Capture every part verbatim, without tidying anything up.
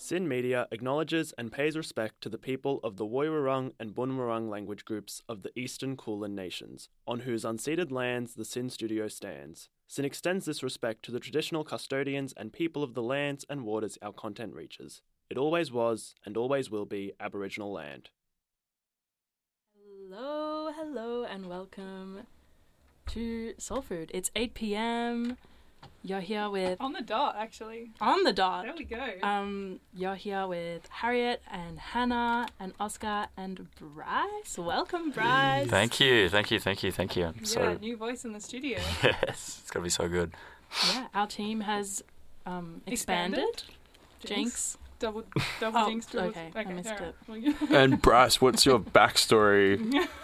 Sin Media acknowledges and pays respect to the people of the Woiwurrung and Bunwurrung language groups of the Eastern Kulin Nations, on whose unceded lands the Sin Studio stands. Sin extends this respect to the traditional custodians and people of the lands and waters our content reaches. It always was, and always will be, Aboriginal land. Hello, hello, and welcome to Soul Food. It's eight p.m. You're here with... On the dot, actually. On the dot. There we go. Um, you're here with Harriet and Hannah and Oscar and Bryce. Welcome, Bryce. Thank you, thank you, thank you, thank you. I'm yeah, so... new voice in the studio. Yes, it's going to be so good. Yeah, our team has um, expanded. Expanded? Jinx. Double, double Oh, jinx. Double, okay, I missed it. And Bryce, what's your backstory?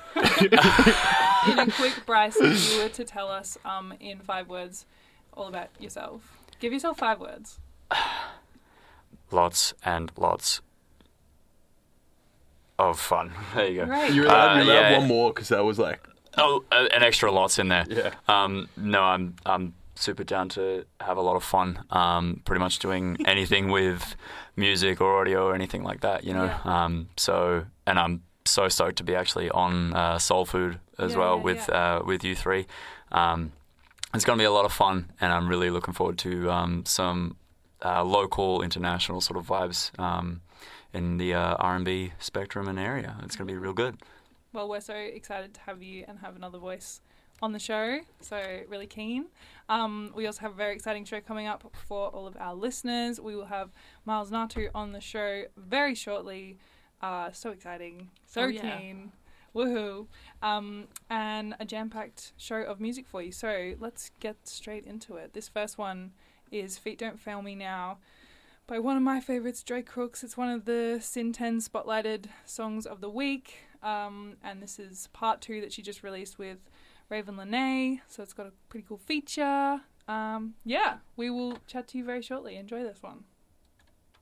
In a quick, Bryce, if you were to tell us um, in five words all about yourself. Give yourself five words. Lots and lots of fun. There you go. Great. You're allowed, Uh, you're allowed yeah. one more because that was like... Oh, uh, an extra lots in there. Yeah. Um, no, I'm I'm super down to have a lot of fun. Um, pretty much doing anything with music or audio or anything like that, you know. Yeah. Um, so, and I'm so stoked to be actually on uh, Soul Food as Yeah, well yeah, with yeah. Uh, with you three. Um, it's going to be a lot of fun, and I'm really looking forward to um, some uh, local, international sort of vibes um, in the uh, R and B spectrum and area. It's going to be real good. Well, we're so excited to have you and have another voice on the show, so really keen. Um, we also have a very exciting show coming up for all of our listeners. We will have Miles Natu on the show very shortly. Uh, so exciting, so Oh, yeah. keen. Woohoo. Um, and a jam-packed show of music for you. So let's get straight into it. This first one is Feet Don't Fail Me Now by one of my favourites, Dre Crooks. It's one of the Sin ten spotlighted songs of the week. Um, and this is part two that she just released with Raven Lene. So it's got a pretty cool feature. Um, yeah, we will chat to you very shortly. Enjoy this one.